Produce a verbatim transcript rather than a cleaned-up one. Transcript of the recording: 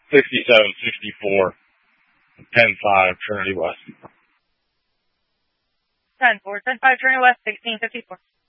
sixty-seven sixty-four, ten five, Trinity West. ten four, ten five, Trinity West, sixteen fifty-four.